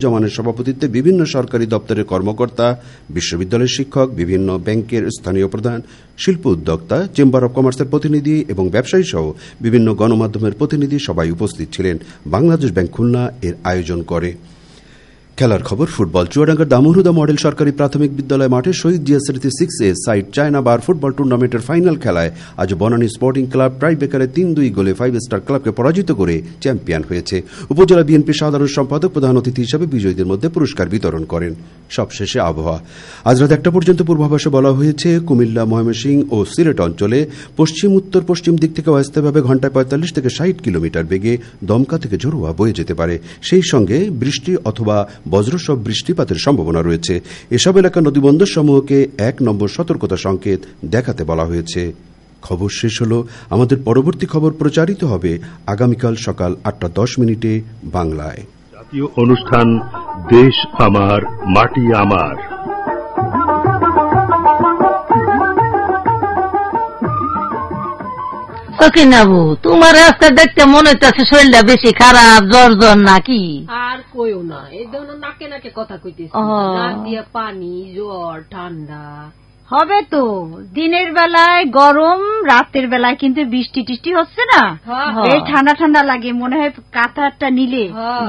জামানের সভাপতিত্বে বিভিন্ন সরকারি দপ্তরের কর্মকর্তা, বিশ্ববিদ্যালয়ের শিক্ষক, বিভিন্ন ব্যাংকের স্থানীয় প্রধান, শিল্প উদ্যোক্তা, চেম্বার অব কমার্সের প্রতিনিধি এবং ব্যবসায়ী সহ বিভিন্ন গণমাধ্যমের প্রতিনিধি সবাই উপস্থিত ছিলেন। বাংলাদেশ ব্যাংক খুলনা এর আয়োজন করে। খেলার খবর ফুটবল। চুয়াডাঙ্গার দামুরহুদা মডেল সরকারি প্রাথমিক বিদ্যালয় মাঠে শহীদ জিয়া স্মৃতি 6A সাইড চায়না বার ফুটবল টুর্নামেন্টের ফাইনাল খেলায় আজ বনানী স্পোর্টিং ক্লাব টাইব্রেকারে 3-2 গোলে 5 স্টার ক্লাবকে পরাজিত করে চ্যাম্পিয়ন হয়েছে। উপজেলা বিএনপি সাধারণ সম্পাদক প্রধান অতিথি হিসেবে বিজয়ীদের মধ্যে পুরস্কার বিতরণ করেন। সবশেষে আবহাওয়া। আজ রাত 1টা পর্যন্ত পূর্বাভাসে বলা হয়েছে কুমিল্লা, ময়মনসিংহ ও সিলেট অঞ্চলে পশ্চিম উত্তর পশ্চিম দিক থেকে অস্থায়ীভাবে ঘন্টায় 45 থেকে 60 কিলোমিটার বেগে দমকা থেকে ঝোড়োয়া বয়ে যেতে পারে। সেই সঙ্গে বৃষ্টি অথবা বজ্রসহ বৃষ্টিপাতের সম্ভাবনা রয়েছে। এসব এলাকার নদীবন্দর সমূহকে 1 নম্বর সতর্কতা সংকেত দেখাতে বলা হয়েছে। খবর শেষ হল। আমাদের পরবর্তী খবর প্রচারিত হবে আগামীকাল সকাল 8:10 বাংলায়। জাতীয় অনুষ্ঠান দেশ আমার মাটি আমার। তোমার রাস্তা দেখতে মনে হচ্ছে শরীরটা বেশি খারাপ, জ্বর জ্বর নাকি? আর কইও না, এই ধরনের নাকে নাকে কথা কইতেছি, নাক দিয়ে পানি, জ্বর, ঠান্ডা হবে তো। দিনের বেলায় গরম, রাতের বেলায় কিন্তু বৃষ্টি টিষ্টি হচ্ছে না, এই ঠান্ডা ঠান্ডা লাগে, মনে হয় কাঁথাটা নিলে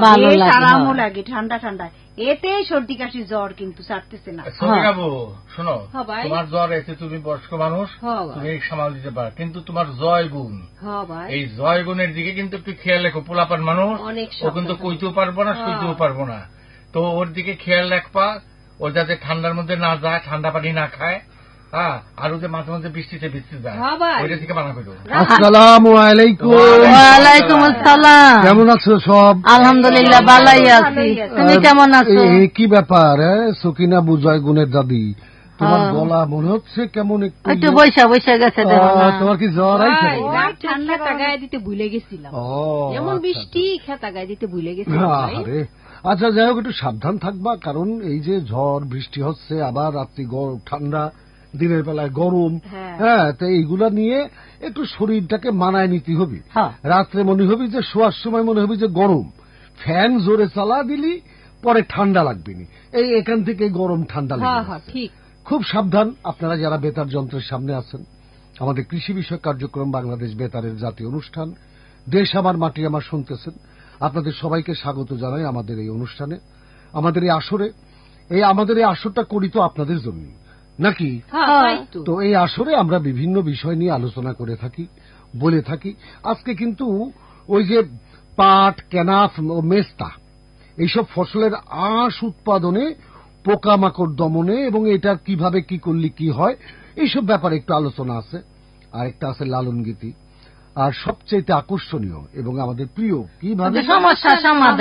আরামও লাগে ঠান্ডা ঠান্ডা, এতে সর্দি কাশি জ্বর কিন্তু ছাড়তেছে না। শোনো, তোমার জ্বর এসে তুমি বয়স্ক মানুষ, তুমি সামাল দিতে পারো, কিন্তু তোমার জয় গুণ, এই জয় গুণের দিকে কিন্তু একটু খেয়াল রেখো। পোলাপান মানুষ, ও কিন্তু কইতেও পারবো না, সইতেও পারবো না, তো ওর দিকে খেয়াল রাখবা, ও যাতে ঠান্ডার মধ্যে না যায়, ঠান্ডা পানি না খায়, আর যে মাঝে মাঝে বৃষ্টিতে ভিজতে যায়, ওইটা থেকে মানা করো। আসসালামু আলাইকুম। ওয়ালাইকুম আসসালাম। কেমন আছো সব? আলহামদুলিল্লাহ ভালোই আছি, তুমি কেমন আছো? কি ব্যাপার সকিনা বুজয় গুণের দাদি, তোমার গলা মনে হচ্ছে কেমন একটু বৈশা বৈশা গেছে। তোমার কি জ্বর আছে? ঠান্ডা গায়ে দিতে ভুলে গেছিলাম, এমন বৃষ্টি খেতা গায়ে দিতে ভুলে গেছিলাম। আচ্ছা যাই হোক, একটু সাবধান থাকবা, কারণ এই যে ঝড় বৃষ্টি হচ্ছে, আবার রাত্রি ঠান্ডা, দিনের বেলায় গরম, তো এইগুলা নিয়ে একটু শরীরটাকে মানায় নিতে হবে। রাত্রে মনে হবে যে শোয়ার সময় মনে হবে যে গরম, ফ্যান জোরে চালা দিলি পরে ঠান্ডা লাগবে না, এই এখান থেকে গরম ঠান্ডা লাগবে। খুব সাবধান আপনারা যারা বেতার যন্ত্রের সামনে আছেন। আমাদের কৃষি বিষয়ক কার্যক্রম বাংলাদেশ বেতারের জাতীয় অনুষ্ঠান দেশ আমার মাটি আমার শুনতেছেন। আপনাদের সবাইকে স্বাগত জানাই আমাদের এই অনুষ্ঠানে, আমাদের এই আসরে। আমাদের এই আসরটা করি তো আপনাদের জন্য নাকি? তো এই আসরে আমরা বিভিন্ন বিষয় নিয়ে আলোচনা করে থাকি, বলে থাকি। আজকে কিন্তু ওই যে পাট, কেনাফ ও মেস্তা এইসব ফসলের আঁশ উৎপাদনে, পোকামাকড় দমনে এবং এটা কিভাবে কি করলে কি হয়, এইসব ব্যাপারে একটু আলোচনা আছে। আর একটা আছে লালন গীতি, আর সবচেয়ে আকর্ষণীয় এবং আমাদের প্রিয় কিভাবে সমস্যার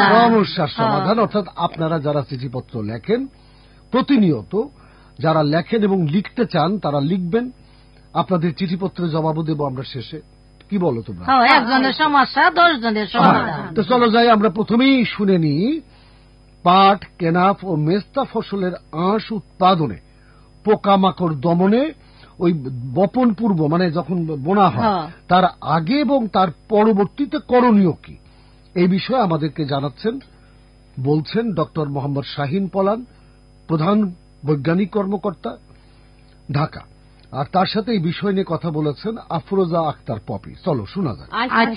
সমাধান। অর্থাৎ আপনারা যারা চিঠিপত্র লেখেন প্রতিনিয়ত, যারা লেখেন এবং লিখতে চান তারা লিখবেন, আপনাদের চিঠিপত্রের জবাবও দেব আমরা শেষে। কি বলো তোমরা? একজনের সমস্যা 10 জনের সমাধান। তো চলো যাই, আমরা প্রথমেই শুনে নিই পাট, কেনাফ ও মেস্তা ফসলের আঁশ উৎপাদনে, পোকামাকড় দমনে, ওই বপন পূর্ব মানে যখন বোনা হয় তার আগে এবং তার পরবর্তীতে করণীয় কি, এই বিষয়ে আমাদেরকে জানাচ্ছেন, বলছেন ডক্টর মোহাম্মদ শাহিন পলান, প্রধান বৈজ্ঞানিক কর্মকর্তা, ঢাকা। আর তার সাথে এই বিষয় নিয়ে কথা বলেছেন আফরোজা আক্তার পপি। চলো শোনা যাক।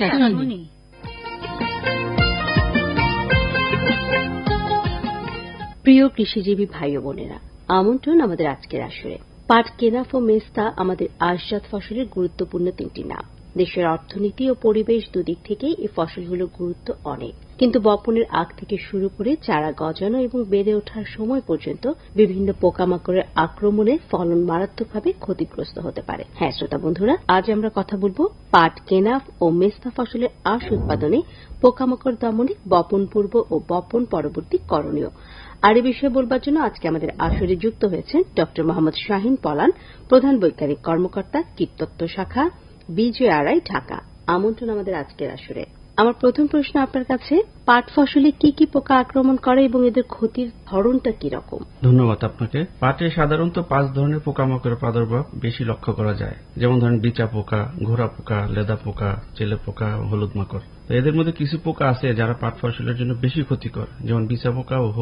প্রিয় কৃষিজীবী ভাই ও বোনেরা, আমন্ত্রণ আমাদের আজকের আসরে। পাট, কেনাফ ও মেস্তা আমাদের আঁশজাত ফসলের গুরুত্বপূর্ণ 3টি নাম। দেশের অর্থনীতি ও পরিবেশ দুদিক থেকেই এই ফসলগুলোর গুরুত্ব অনেক, কিন্তু বপনের আগ থেকে শুরু করে চারা গজানো এবং বেড়ে ওঠার সময় পর্যন্ত বিভিন্ন পোকামাকড়ের আক্রমণে ফলন মারাত্মকভাবে ক্ষতিগ্রস্ত হতে পারে। হ্যাঁ শ্রোতা বন্ধুরা, আজ আমরা কথা বলবো পাট, কেনাফ ও মেস্তা ফসলের আঁশ উৎপাদনে, পোকামাকড় দমনে, বপন পূর্ব ও বপন পরবর্তী করণীয়। আর এই বিষয়ে বলবার জন্য আজকে আমাদের আসরে যুক্ত হয়েছেন ডক্টর মোহাম্মদ শাহিন পলান, প্রধান বৈজ্ঞানিক কর্মকর্তা, কীটতত্ত্ব শাখা, বিজেআরআই, ঢাকা। আমন্ত্রণ আমাদের আজকের আসরে। আমার প্রথম প্রশ্ন আপনার কাছে, পাট ফসলে কি কি পোকা আক্রমণ করে এবং এদের ক্ষতির ধরনটা কি রকম? ধন্যবাদ আপনাকে। পাটে সাধারণত 5 ধরনের পোকামাকড়ের প্রাদুর্ভাব বেশি লক্ষ্য করা যায়, যেমন ধরেন বিচা পোকা, ঘোড়া পোকা, লেদা পোকা, চেলে পোকা, হলুদ মাকড়। এদের মধ্যে কিছু পোকা আছে যারা পাট ফসলের জন্য বেশি ক্ষতিকর, যেমন বিচা পোকা ও